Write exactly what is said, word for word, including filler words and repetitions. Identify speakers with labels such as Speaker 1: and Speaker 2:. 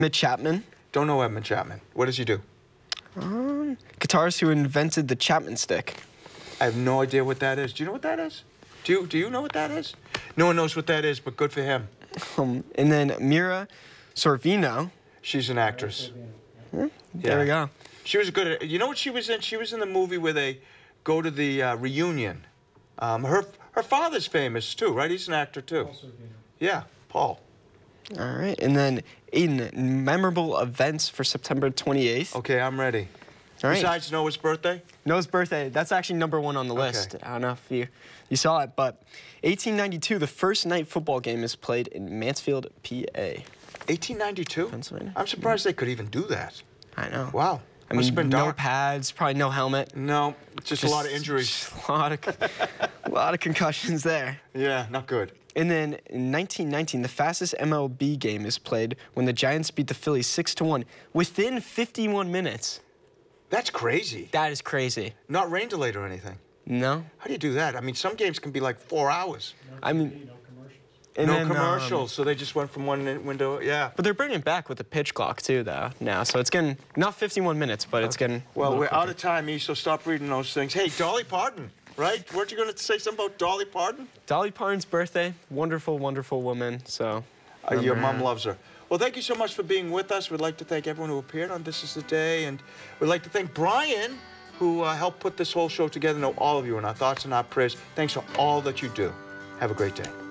Speaker 1: Mitch Chapman.
Speaker 2: Don't know Edmund Chapman. What does he do?
Speaker 1: Um, guitarist who invented the Chapman stick.
Speaker 2: I have no idea what that is. Do you know what that is? Do you, do you know what that is? No one knows what that is, but good for him.
Speaker 1: Um, and then Mira Sorvino.
Speaker 2: She's an actress.
Speaker 1: Hmm, there
Speaker 2: Yeah.
Speaker 1: we go.
Speaker 2: She was good at, you know what she was in? She was in the movie where they go to the uh, reunion. Um, her her father's famous too, right? He's an actor too.
Speaker 3: Paul Sorvino.
Speaker 2: Yeah, Paul.
Speaker 1: All right. And then Aiden, memorable events for September twenty-eighth.
Speaker 2: Okay, I'm ready.
Speaker 1: All right.
Speaker 2: Besides Noah's birthday?
Speaker 1: Noah's birthday. That's actually number one on the
Speaker 2: Okay.
Speaker 1: list. I don't know if you, you saw it, but eighteen ninety-two, the first night football game is played in Mansfield, P A.
Speaker 2: eighteen ninety-two?
Speaker 1: Pennsylvania.
Speaker 2: I'm surprised they could even do that.
Speaker 1: I know.
Speaker 2: Wow.
Speaker 1: I
Speaker 2: Must
Speaker 1: mean,
Speaker 2: have been
Speaker 1: no
Speaker 2: dark.
Speaker 1: pads, probably no helmet.
Speaker 2: No, just, a lot of injuries.
Speaker 1: Just a lot of, a lot of concussions there.
Speaker 2: Yeah, not good.
Speaker 1: And then in nineteen nineteen, the fastest M L B game is played when the Giants beat the Phillies six to one within fifty-one minutes.
Speaker 2: That's crazy.
Speaker 1: That is crazy.
Speaker 2: Not rain delayed or anything.
Speaker 1: No?
Speaker 2: How do you do that? I mean, some games can be like four hours.
Speaker 3: No
Speaker 1: I mean-
Speaker 3: T V, no commercials.
Speaker 1: And
Speaker 2: no
Speaker 1: then, um,
Speaker 2: commercials, so they just went from one window. Yeah.
Speaker 1: But they're bringing it back with the pitch clock too, though, now. So it's getting, not fifty-one minutes, but it's getting.
Speaker 2: Well,
Speaker 1: a
Speaker 2: we're
Speaker 1: little
Speaker 2: out
Speaker 1: quicker.
Speaker 2: of time, E, so stop reading those things. Hey, Dolly Parton, right? Weren't you going to say something about Dolly Parton?
Speaker 1: Dolly Parton's birthday. Wonderful, wonderful woman. So.
Speaker 2: Uh, your
Speaker 1: remember
Speaker 2: mom
Speaker 1: her.
Speaker 2: loves her. Well, thank you so much for being with us. We'd like to thank everyone who appeared on This Is the Day, and we'd like to thank Brian, who uh, helped put this whole show together. Know all of you in our thoughts and our prayers. Thanks for all that you do. Have a great day.